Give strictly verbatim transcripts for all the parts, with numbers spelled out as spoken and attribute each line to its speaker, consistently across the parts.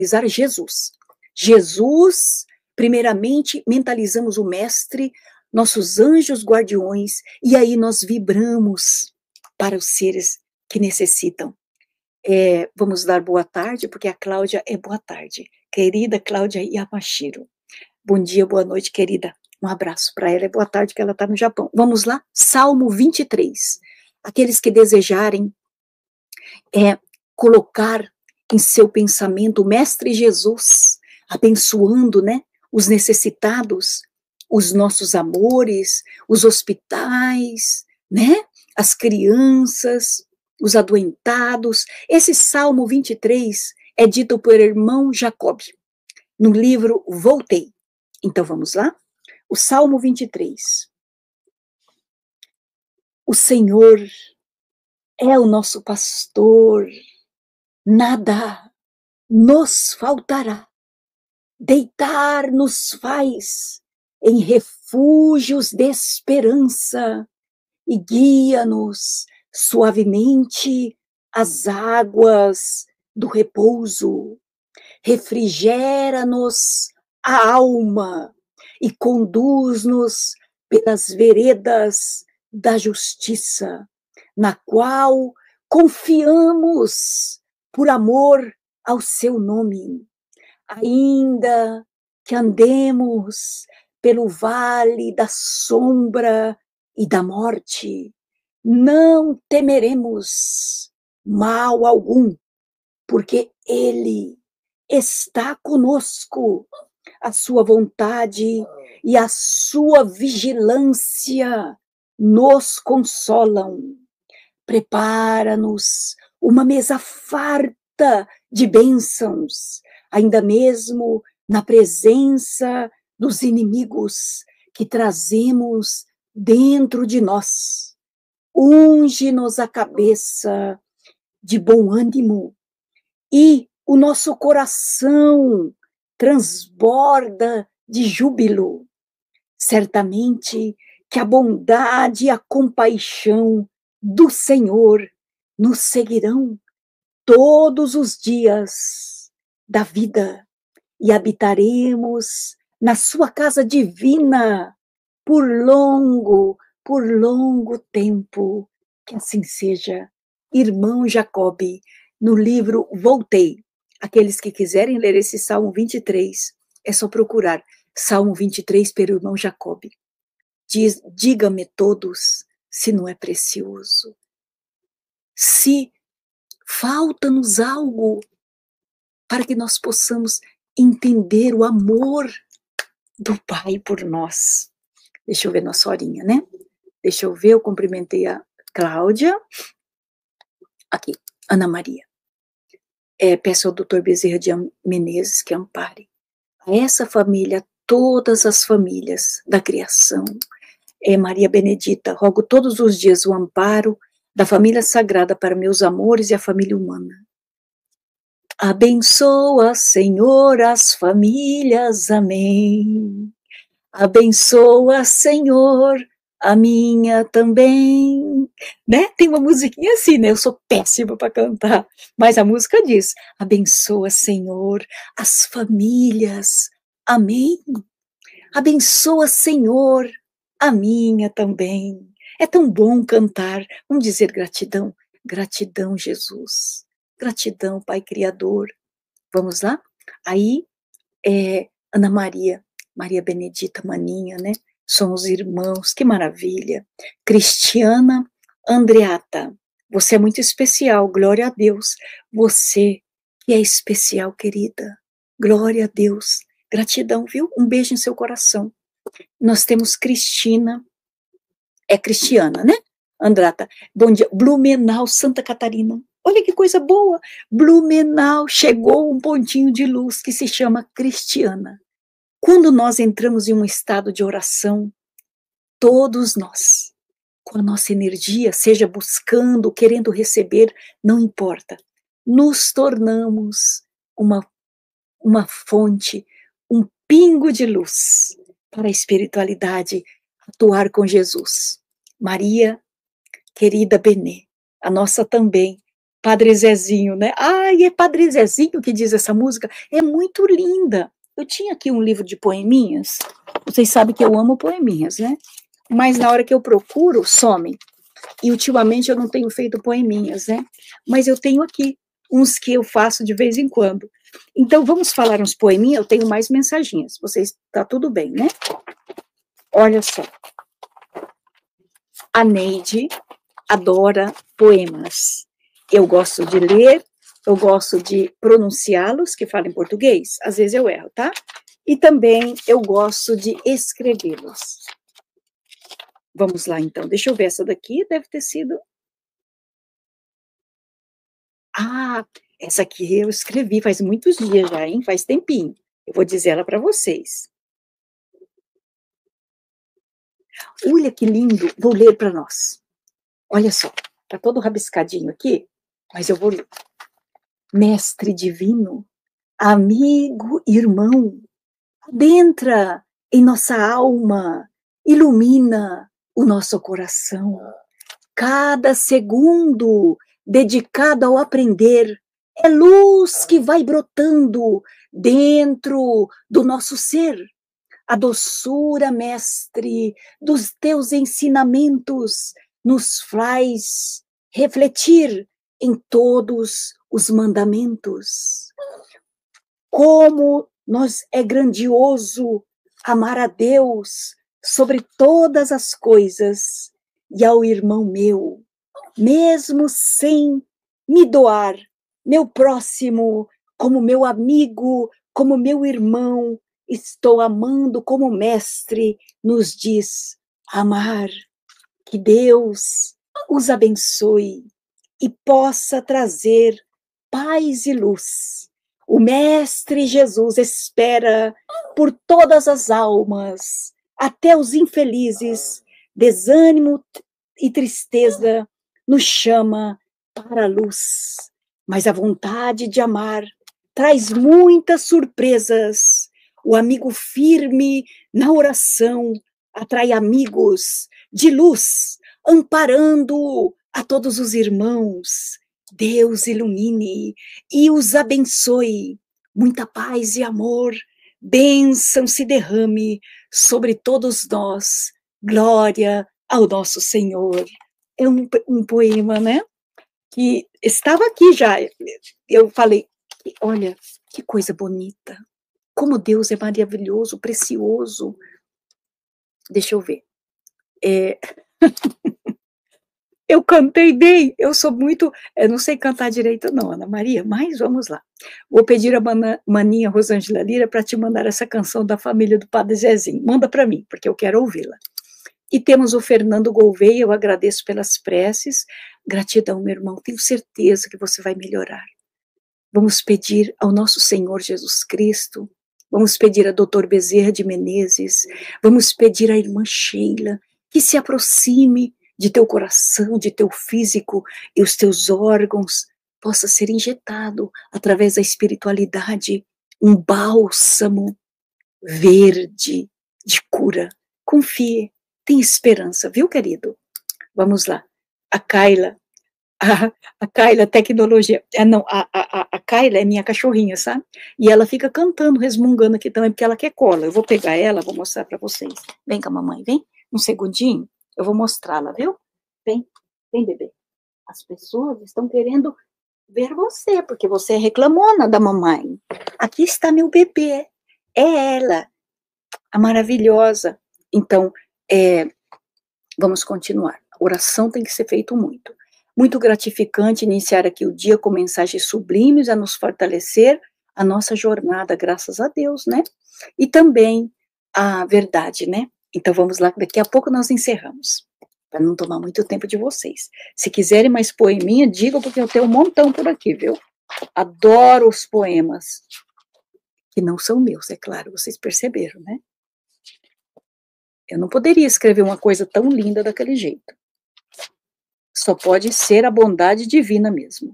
Speaker 1: mentalizar Jesus. Jesus, primeiramente, mentalizamos o Mestre, nossos anjos guardiões, e aí nós vibramos para os seres que necessitam. É, vamos dar boa tarde, porque a Cláudia é boa tarde. Querida Cláudia Yamashiro. Bom dia, boa noite, querida. Um abraço para ela, é boa tarde que ela está no Japão. Vamos lá? Salmo vinte e três. Aqueles que desejarem é, colocar em seu pensamento o Mestre Jesus, abençoando, né, os necessitados, os nossos amores, os hospitais, né, as crianças, os adoentados. Esse Salmo vinte e três é dito por irmão Jacob, no livro Voltei. Então vamos lá? O Salmo vinte e três. O Senhor é o nosso pastor, nada nos faltará. Deitar nos faz em refúgios de esperança e guia-nos suavemente às águas do repouso. Refrigera-nos a alma e conduz-nos pelas veredas da justiça, na qual confiamos por amor ao seu nome. Ainda que andemos pelo vale da sombra e da morte, não temeremos mal algum, porque Ele está conosco. A sua vontade e a sua vigilância nos consolam. Prepara-nos uma mesa farta de bênçãos, ainda mesmo na presença dos inimigos que trazemos dentro de nós. Unge-nos a cabeça de bom ânimo e o nosso coração transborda de júbilo. Certamente que a bondade e a compaixão do Senhor nos seguirão todos os dias da vida e habitaremos na sua casa divina por longo, por longo tempo. Que assim seja. Irmão Jacob, no livro Voltei. Aqueles que quiserem ler esse Salmo vinte e três, é só procurar Salmo vinte e três pelo irmão Jacob. Diz, diga-me todos se não é precioso. Se falta-nos algo para que nós possamos entender o amor do Pai por nós. Deixa eu ver nossa horinha, né? Deixa eu ver, eu cumprimentei a Cláudia. Aqui, Ana Maria. É, peço ao doutor Bezerra de Menezes que ampare a essa família, todas as famílias da criação. É, Maria Benedita, rogo todos os dias o amparo da família sagrada para meus amores e a família humana. Abençoa, Senhor, as famílias, amém. Abençoa, Senhor, a minha também, né? Tem uma musiquinha assim, né? Eu sou péssima para cantar, mas a música diz, abençoa, Senhor, as famílias, amém? Abençoa, Senhor, a minha também. É tão bom cantar, vamos dizer gratidão, gratidão, Jesus, gratidão, Pai Criador. Vamos lá? Aí, é, Ana Maria, Maria Benedita Maninha, né? Somos irmãos, que maravilha. Cristiana Andreata, você é muito especial, glória a Deus. Você que é especial, querida, glória a Deus. Gratidão, viu? Um beijo em seu coração. Nós temos Cristina, é Cristiana, né? Andrata, bom dia. Blumenau, Santa Catarina. Olha que coisa boa. Blumenau, chegou um pontinho de luz que se chama Cristiana. Quando nós entramos em um estado de oração, todos nós, com a nossa energia, seja buscando, querendo receber, não importa, nos tornamos uma, uma fonte, um pingo de luz para a espiritualidade atuar com Jesus. Maria, querida Benê, a nossa também, Padre Zezinho, né? Ai, é Padre Zezinho que diz essa música. É muito linda. Eu tinha aqui um livro de poeminhas. Vocês sabem que eu amo poeminhas, né? Mas na hora que eu procuro, somem. E ultimamente eu não tenho feito poeminhas, né? Mas eu tenho aqui uns que eu faço de vez em quando. Então vamos falar uns poeminhas, eu tenho mais mensaginhas. Vocês, tá tudo bem, né? Olha só. A Neide adora poemas. Eu gosto de ler, eu gosto de pronunciá-los, que fala em português, às vezes eu erro, tá? E também eu gosto de escrevê-los. Vamos lá, então. Deixa eu ver, essa daqui deve ter sido... Ah, essa aqui eu escrevi faz muitos dias já, hein? Faz tempinho. Eu vou dizer ela para vocês. Olha que lindo, vou ler para nós. Olha só, tá todo rabiscadinho aqui, mas eu vou ler. Mestre divino, amigo, irmão, adentra em nossa alma, ilumina o nosso coração. Cada segundo dedicado ao aprender é luz que vai brotando dentro do nosso ser. A doçura, mestre, dos teus ensinamentos nos faz refletir em todos os mandamentos. Como nós é grandioso amar a Deus sobre todas as coisas e ao irmão meu, mesmo sem me doar, meu próximo, como meu amigo, como meu irmão, estou amando como o mestre nos diz amar. Que Deus os abençoe e possa trazer paz e luz. O Mestre Jesus espera por todas as almas, até os infelizes, desânimo e tristeza nos chama para a luz. Mas a vontade de amar traz muitas surpresas. O amigo firme na oração atrai amigos de luz, amparando a todos os irmãos. Deus ilumine e os abençoe. Muita paz e amor, bênção se derrame sobre todos nós. Glória ao nosso Senhor. É um, um poema, né? Que estava aqui já. Eu falei, olha, que coisa bonita. Como Deus é maravilhoso, precioso. Deixa eu ver. É... eu cantei bem, eu sou muito... Eu não sei cantar direito não, Ana Maria, mas vamos lá. Vou pedir a maninha Rosângela Lira para te mandar essa canção da família do Padre Zezinho. Manda para mim, porque eu quero ouvi-la. E temos o Fernando Gouveia, eu agradeço pelas preces. Gratidão, meu irmão, tenho certeza que você vai melhorar. Vamos pedir ao nosso Senhor Jesus Cristo, vamos pedir a doutor Bezerra de Menezes, vamos pedir à irmã Sheila, que se aproxime de teu coração, de teu físico e os teus órgãos, possa ser injetado através da espiritualidade, um bálsamo verde de cura. Confie, tem esperança, viu, querido? Vamos lá. A Kaila, a, a Kaila, tecnologia, é, não, a, a, a Kaila é minha cachorrinha, sabe? E ela fica cantando, resmungando aqui também, porque ela quer cola. Eu vou pegar ela, vou mostrar para vocês. Vem com a mamãe, vem, um segundinho, eu vou mostrá-la, viu? Vem, vem, bebê. As pessoas estão querendo ver você, porque você é reclamona da mamãe. Aqui está meu bebê, é ela, a maravilhosa. Então, é, vamos continuar. A oração tem que ser feita muito. Muito gratificante iniciar aqui o dia com mensagens sublimes a nos fortalecer a nossa jornada, graças a Deus, né? E também a verdade, né? Então vamos lá, daqui a pouco nós encerramos, para não tomar muito tempo de vocês. Se quiserem mais poeminha, digam, porque eu tenho um montão por aqui, viu? Adoro os poemas, que não são meus, é claro, vocês perceberam, né? Eu não poderia escrever uma coisa tão linda daquele jeito. Só pode ser a bondade divina mesmo.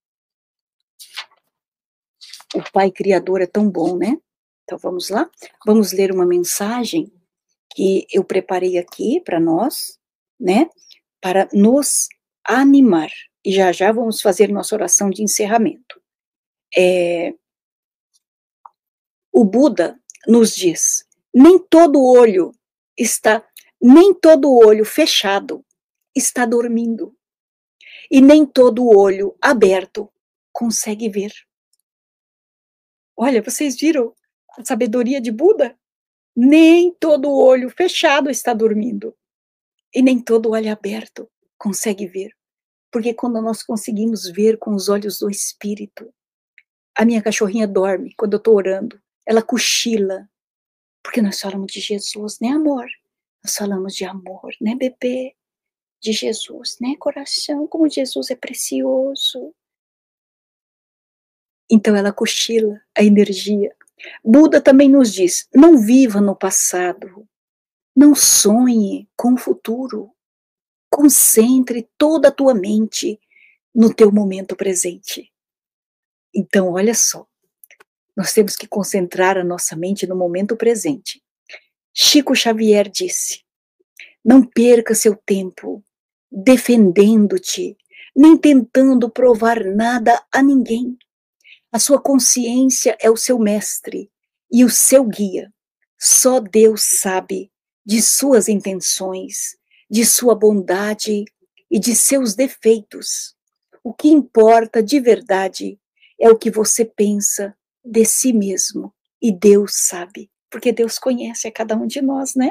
Speaker 1: O Pai Criador é tão bom, né? Então vamos lá? Vamos ler uma mensagem que eu preparei aqui para nós, né? Para nos animar e já já vamos fazer nossa oração de encerramento. É, o Buda nos diz, nem todo olho está, nem todo olho fechado está dormindo, e nem todo olho aberto consegue ver. Olha, vocês viram a sabedoria de Buda? Nem todo olho fechado está dormindo, e nem todo olho aberto consegue ver. Porque quando nós conseguimos ver com os olhos do Espírito, a minha cachorrinha dorme quando eu estou orando, ela cochila, porque nós falamos de Jesus, né, amor? Nós falamos de amor, né, bebê? De Jesus, né, coração? Como Jesus é precioso. Então ela cochila a energia. Buda também nos diz, não viva no passado, não sonhe com o futuro, concentre toda a tua mente no teu momento presente. Então, olha só, nós temos que concentrar a nossa mente no momento presente. Chico Xavier disse, não perca seu tempo defendendo-te, nem tentando provar nada a ninguém. A sua consciência é o seu mestre e o seu guia. Só Deus sabe de suas intenções, de sua bondade e de seus defeitos. O que importa de verdade é o que você pensa de si mesmo, e Deus sabe, porque Deus conhece a cada um de nós, né?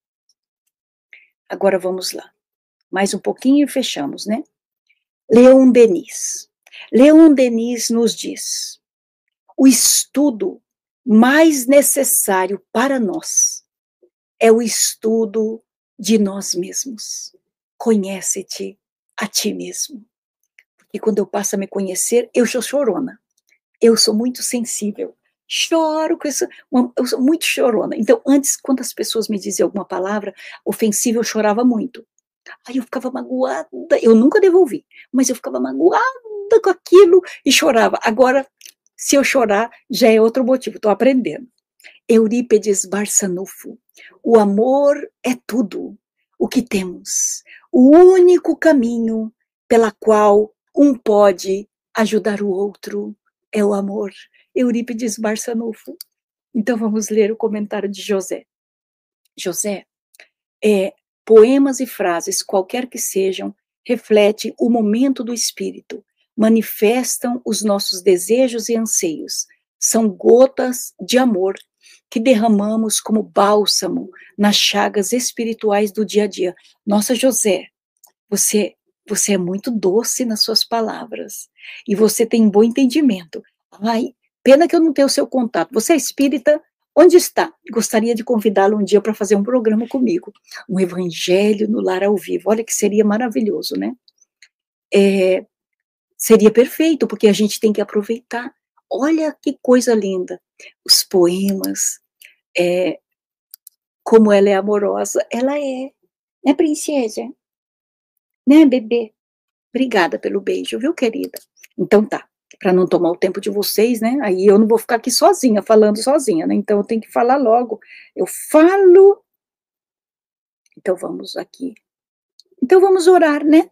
Speaker 1: Agora vamos lá, mais um pouquinho e fechamos, né? Leon Denis. Leon Denis nos diz, o estudo mais necessário para nós é o estudo de nós mesmos. Conhece-te a ti mesmo. Porque quando eu passo a me conhecer, eu sou chorona. Eu sou muito sensível. Choro com isso. Eu sou muito chorona. Então, antes, quando as pessoas me diziam alguma palavra ofensiva, eu chorava muito. Aí eu ficava magoada. Eu nunca devolvi, mas eu ficava magoada com aquilo e chorava. Agora, se eu chorar, já é outro motivo. Estou aprendendo. Eurípides Barçanufo. O amor é tudo o que temos. O único caminho pela qual um pode ajudar o outro é o amor. Eurípides Barçanufo. Então vamos ler o comentário de José. José, é, poemas e frases, qualquer que sejam, refletem o momento do espírito, manifestam os nossos desejos e anseios, são gotas de amor que derramamos como bálsamo nas chagas espirituais do dia a dia. Nossa, José, você, você é muito doce nas suas palavras e você tem bom entendimento. Ai, pena que eu não tenho o seu contato. Você é espírita? Onde está? Gostaria de convidá-lo um dia para fazer um programa comigo. Um evangelho no lar ao vivo. Olha que seria maravilhoso, né? É, seria perfeito, porque a gente tem que aproveitar. Olha que coisa linda. Os poemas, é, como ela é amorosa. Ela é, né, princesa? Né, bebê? Obrigada pelo beijo, viu, querida? Então tá. Para não tomar o tempo de vocês, né? Aí eu não vou ficar aqui sozinha, falando sozinha, né? Então eu tenho que falar logo. Eu falo. Então vamos aqui. Então vamos orar, né?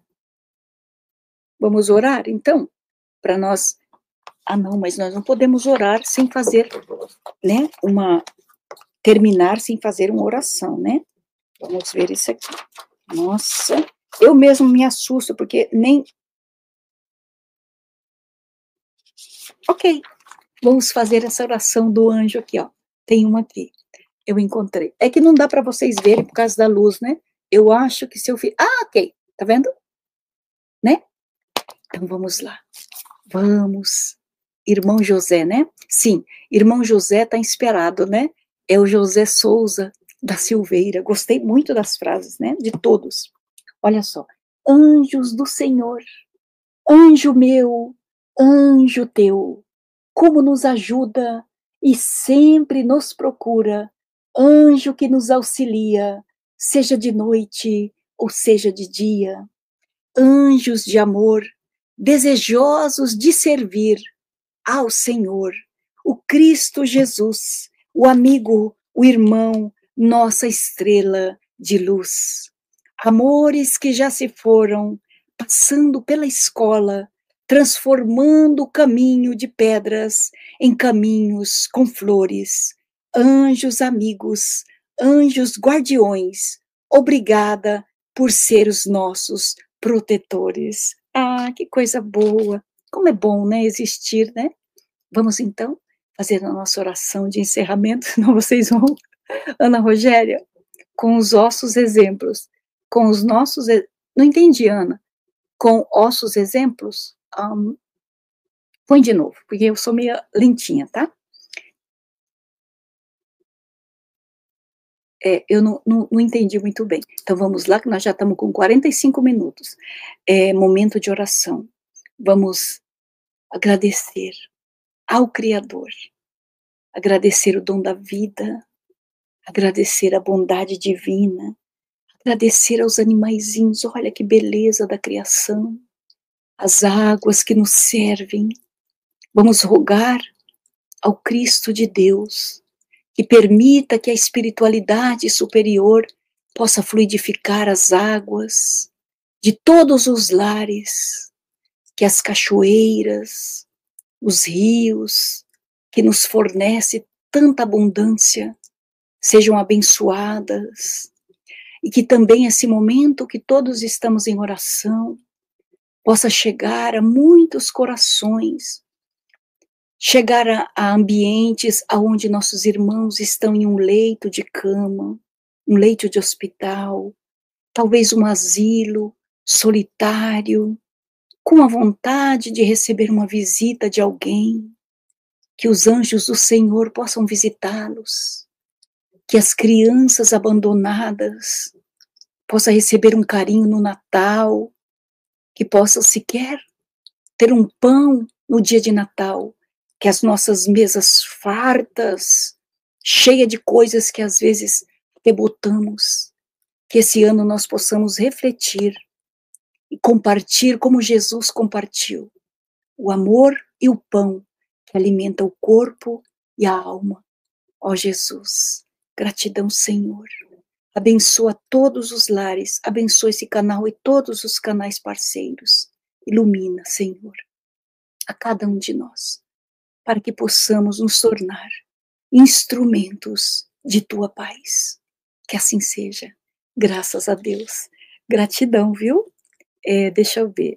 Speaker 1: Vamos orar, então, para nós. Ah, não, mas nós não podemos orar sem fazer, né? Uma. Terminar sem fazer uma oração, né? Vamos ver isso aqui. Nossa, eu mesmo me assusto, porque nem. Ok, vamos fazer essa oração do anjo aqui, ó. Tem uma aqui, eu encontrei. É que não dá para vocês verem por causa da luz, né? Eu acho que se eu fiz... Ah, ok, tá vendo? Né? Então vamos lá. Vamos. Irmão José, né? Sim, irmão José tá inspirado, né? É o José Souza da Silveira. Gostei muito das frases, né? De todos. Olha só. Anjos do Senhor, anjo meu, anjo teu, como nos ajuda e sempre nos procura, anjo que nos auxilia, seja de noite ou seja de dia, anjos de amor, desejosos de servir ao Senhor, o Cristo Jesus, o amigo, o irmão, nossa estrela de luz. Amores que já se foram, passando pela escola, transformando o caminho de pedras em caminhos com flores. Anjos amigos, anjos guardiões, obrigada por ser os nossos protetores. Ah, que coisa boa! Como é bom, né, existir, né? Vamos então fazer a nossa oração de encerramento, senão vocês vão, Ana Rogéria, com os ossos exemplos, com os nossos, não entendi, Ana, com ossos exemplos, um, põe de novo, porque eu sou meio lentinha, tá? É, eu não, não, não entendi muito bem. Então vamos lá, que nós já estamos com quarenta e cinco minutos. É momento de oração. Vamos agradecer ao Criador, agradecer o dom da vida, agradecer a bondade divina, agradecer aos animaizinhos, olha que beleza da criação, as águas que nos servem. Vamos rogar ao Cristo de Deus, que permita que a espiritualidade superior possa fluidificar as águas de todos os lares, que as cachoeiras, os rios, que nos fornece tanta abundância, sejam abençoadas, e que também esse momento que todos estamos em oração possa chegar a muitos corações, chegar a, a ambientes onde nossos irmãos estão em um leito de cama, um leito de hospital, talvez um asilo solitário, com a vontade de receber uma visita de alguém, que os anjos do Senhor possam visitá-los, que as crianças abandonadas possam receber um carinho no Natal, que possam sequer ter um pão no dia de Natal, que as nossas mesas fartas, cheias de coisas que às vezes debotamos, que esse ano nós possamos refletir e compartilhar como Jesus compartilhou, o amor e o pão que alimenta o corpo e a alma. Ó Jesus, gratidão, Senhor. Abençoa todos os lares, abençoa esse canal e todos os canais parceiros. Ilumina, Senhor, a cada um de nós, para que possamos nos tornar instrumentos de Tua paz. Que assim seja. Graças a Deus. Gratidão, viu? É, deixa eu ver.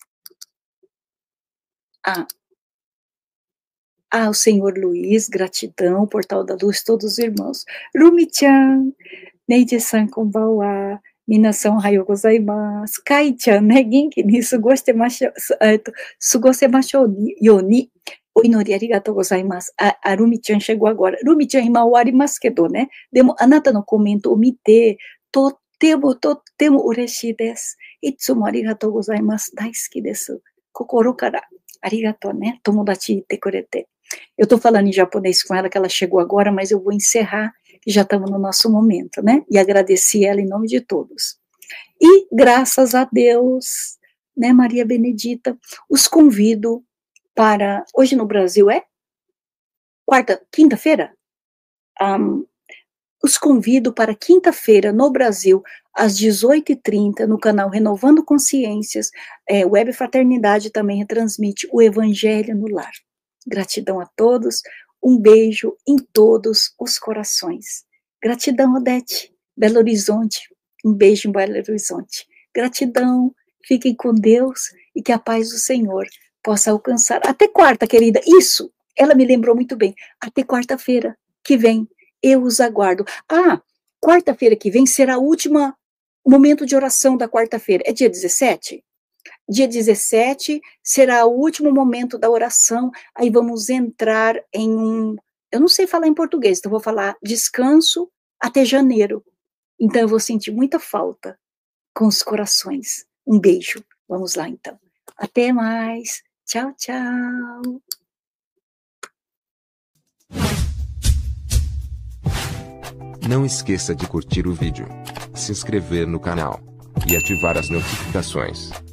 Speaker 1: Ah, ah, o Senhor Luiz, gratidão, Portal da Luz, todos os irmãos. Rumi-chan, Neide-san, konbanwa, minasan ohayou gozaimasu. Kai-chan, né, genki ni sugoshitemashou, sugoshitemashou you ni, o inori arigatou gozaimasu. A, a Rumi-chan chegou agora. Rumi-chan, ima ouarimasu kedo, né? Demo, anata no komento o mite, totemo, totemo ureshii desu. Itsumo arigatou gozaimasu. Daisuki desu. Kokoro kara. Arigatou, né? Tomodachi ite kurete. Eu tô falando em japonês com ela, que ela chegou agora, mas eu vou encerrar, que já estamos no nosso momento, né? E agradeci ela em nome de todos. E, graças a Deus, né, Maria Benedita, os convido para, hoje no Brasil é? Quarta, quinta-feira? Um, os convido para quinta-feira no Brasil, às dezoito e trinta, no canal Renovando Consciências, é, Web Fraternidade também retransmite o Evangelho no Lar. Gratidão a todos, um beijo em todos os corações. Gratidão, Odete, Belo Horizonte, um beijo em Belo Horizonte. Gratidão, fiquem com Deus e que a paz do Senhor possa alcançar. Até quarta, querida, isso, ela me lembrou muito bem, até quarta-feira que vem, eu os aguardo. Ah, quarta-feira que vem será o último momento de oração da quarta-feira, é dia dezessete? Dia dezessete será o último momento da oração, aí vamos entrar em um, eu não sei falar em português, então vou falar descanso até janeiro. Então eu vou sentir muita falta com os corações. Um beijo. Vamos lá então. Até mais. Tchau, tchau.
Speaker 2: Não esqueça de curtir o vídeo, se inscrever no canal e ativar as notificações.